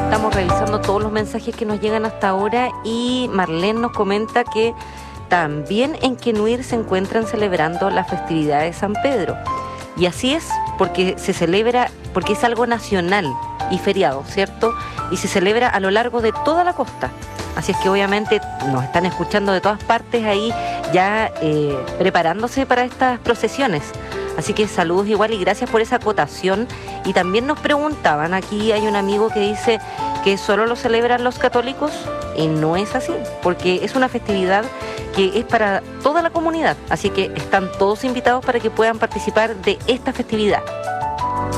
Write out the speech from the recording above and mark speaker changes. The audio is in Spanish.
Speaker 1: estamos revisando todos los mensajes que nos llegan hasta ahora y Marlene nos comenta que también en Quenuir se encuentran celebrando la festividad de San Pedro. Y así es, porque se celebra, porque es algo nacional y feriado, ¿cierto? Y se celebra a lo largo de toda la costa. Así es que obviamente nos están escuchando de todas partes ahí ya preparándose para estas procesiones. Así que saludos igual y gracias por esa acotación. Y también nos preguntaban, aquí hay un amigo que dice que solo lo celebran los católicos y no es así, porque es una festividad que es para toda la comunidad. Así que están todos invitados para que puedan participar de esta festividad.